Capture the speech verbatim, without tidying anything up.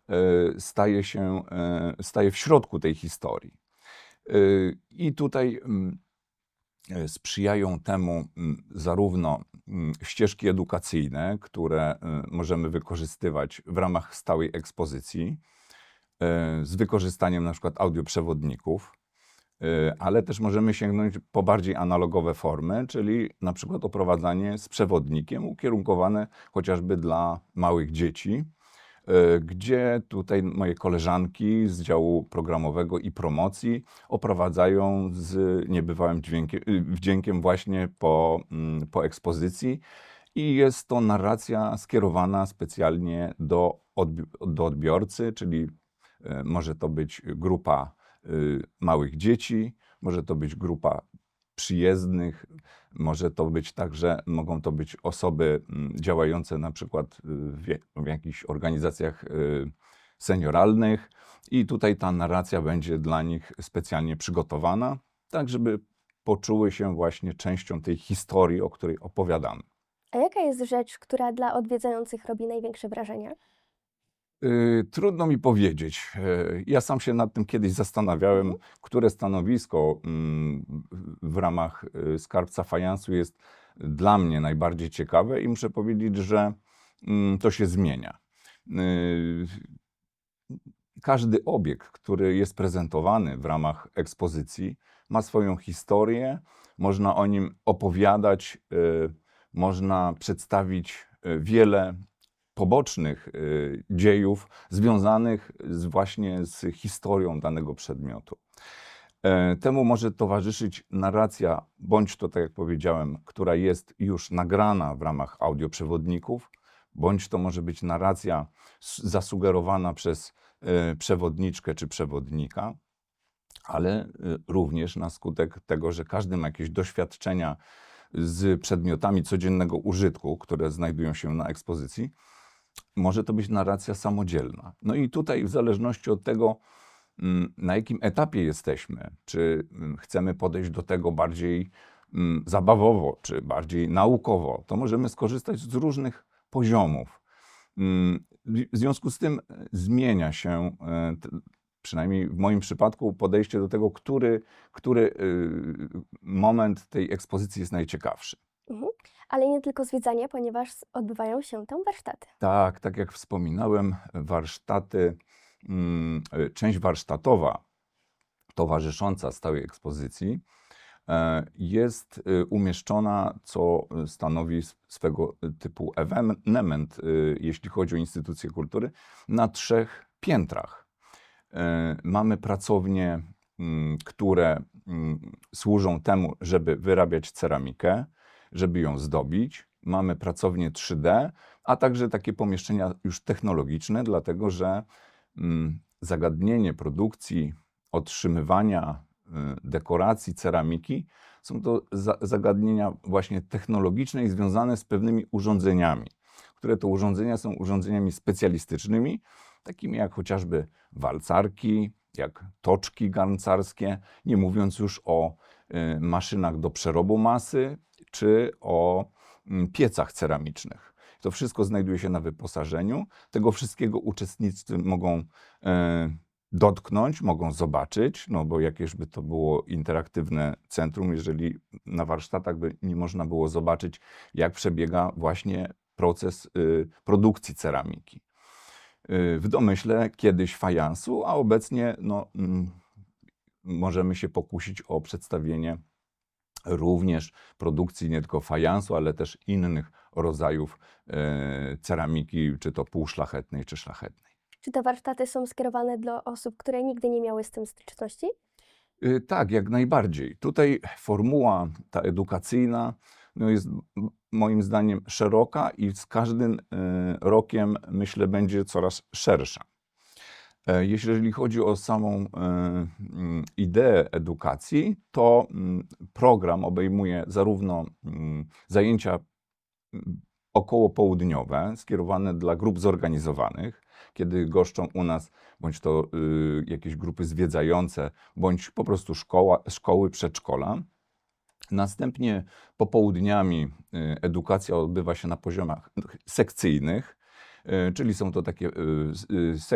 staje się, staje w środku tej historii. I tutaj sprzyjają temu zarówno ścieżki edukacyjne, które możemy wykorzystywać w ramach stałej ekspozycji, z wykorzystaniem na przykład audioprzewodników, ale też możemy sięgnąć po bardziej analogowe formy, czyli na przykład oprowadzanie z przewodnikiem ukierunkowane chociażby dla małych dzieci, gdzie tutaj moje koleżanki z działu programowego i promocji oprowadzają z niebywałym dźwiękiem, wdziękiem właśnie po, po ekspozycji i jest to narracja skierowana specjalnie do, odbi do odbiorcy, czyli może to być grupa małych dzieci, może to być grupa przyjezdnych, może to być także, mogą to być osoby działające na przykład w, w jakichś organizacjach senioralnych i tutaj ta narracja będzie dla nich specjalnie przygotowana, tak żeby poczuły się właśnie częścią tej historii, o której opowiadamy. A jaka jest rzecz, która dla odwiedzających robi największe wrażenie? Yy, trudno mi powiedzieć. Yy, ja sam się nad tym kiedyś zastanawiałem, Mhm. które stanowisko yy, w ramach yy, skarbca fajansu jest dla mnie najbardziej ciekawe i muszę powiedzieć, że yy, to się zmienia. Yy, każdy obiekt, który jest prezentowany w ramach ekspozycji, ma swoją historię, można o nim opowiadać, yy, można przedstawić yy, wiele pobocznych y, dziejów związanych z, właśnie z historią danego przedmiotu. E, temu może towarzyszyć narracja, bądź to, tak jak powiedziałem, która jest już nagrana w ramach audioprzewodników, bądź to może być narracja zasugerowana przez y, przewodniczkę czy przewodnika, ale y, również na skutek tego, że każdy ma jakieś doświadczenia z przedmiotami codziennego użytku, które znajdują się na ekspozycji, może to być narracja samodzielna. No i tutaj w zależności od tego, na jakim etapie jesteśmy, czy chcemy podejść do tego bardziej zabawowo, czy bardziej naukowo, to możemy skorzystać z różnych poziomów. W związku z tym zmienia się, przynajmniej w moim przypadku, podejście do tego, który, który moment tej ekspozycji jest najciekawszy. Mhm. Ale nie tylko zwiedzanie, ponieważ odbywają się tam warsztaty. Tak, tak jak wspominałem, warsztaty, część warsztatowa towarzysząca stałej ekspozycji jest umieszczona, co stanowi swego typu ewenement, jeśli chodzi o instytucje kultury, na trzech piętrach. Mamy pracownie, które służą temu, żeby wyrabiać ceramikę, żeby ją zdobić. Mamy pracownię trzy D, a także takie pomieszczenia już technologiczne, dlatego że zagadnienie produkcji, otrzymywania dekoracji, ceramiki są to zagadnienia właśnie technologiczne i związane z pewnymi urządzeniami, które to urządzenia są urządzeniami specjalistycznymi, takimi jak chociażby walcarki, jak toczki garncarskie, nie mówiąc już o maszynach do przerobu masy, czy o piecach ceramicznych. To wszystko znajduje się na wyposażeniu. Tego wszystkiego uczestnicy mogą e, dotknąć, mogą zobaczyć, no bo jakież by to było interaktywne centrum, jeżeli na warsztatach by nie można było zobaczyć, jak przebiega właśnie proces y, produkcji ceramiki. Y, w domyśle kiedyś fajansu, a obecnie no, mm, możemy się pokusić o przedstawienie również produkcji nie tylko fajansu, ale też innych rodzajów e, ceramiki, czy to półszlachetnej, czy szlachetnej. Czy te warsztaty są skierowane dla osób, które nigdy nie miały z tym styczności? E, tak, jak najbardziej. Tutaj formuła ta edukacyjna no jest moim zdaniem szeroka i z każdym e, rokiem, myślę, będzie coraz szersza. Jeżeli chodzi o samą ideę edukacji, to program obejmuje zarówno zajęcia okołopołudniowe, skierowane dla grup zorganizowanych, kiedy goszczą u nas bądź to jakieś grupy zwiedzające, bądź po prostu szkoła, szkoły, przedszkola. Następnie popołudniami edukacja odbywa się na poziomach sekcyjnych, czyli są to takie sekcje